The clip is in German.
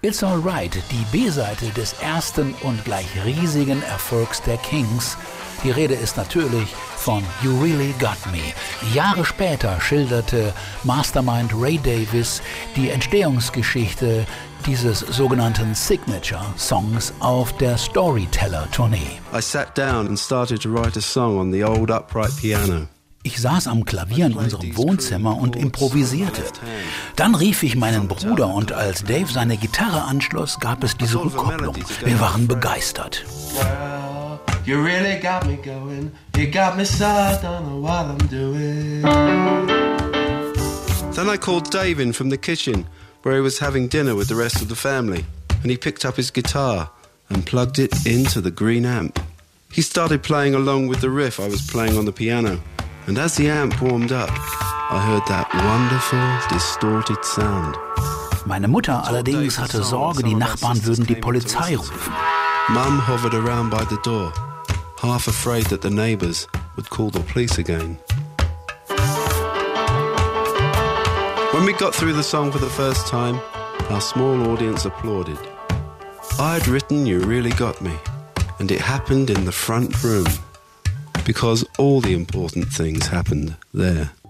It's Alright, die B-Seite des ersten und gleich riesigen Erfolgs der Kings. Die Rede ist natürlich von You Really Got Me. Jahre später schilderte Mastermind Ray Davies die Entstehungsgeschichte dieses sogenannten Signature-Songs auf der Storyteller-Tournee. I sat down and started to write a song on the old upright piano. Ich saß am Klavier in unserem Wohnzimmer und improvisierte. Dann rief ich meinen Bruder und als Dave seine Gitarre anschloss, gab es diese Rückkopplung. Wir waren begeistert. You really got me going. You got me so I don't know what I'm doing. Then I called Dave in from the kitchen, where he was having dinner with the rest of the family, and he picked up his guitar and plugged it into the green amp. He started playing along with the riff I was playing on the piano, and as the amp warmed up, I heard that wonderful, distorted sound. Meine Mutter allerdings hatte Sorge, die Nachbarn würden die Polizei rufen. Mum hovered around by the door, half afraid that the neighbours would call the police again. When we got through the song for the first time, our small audience applauded. I'd written You Really Got Me, and it happened in the front room, because all the important things happened there.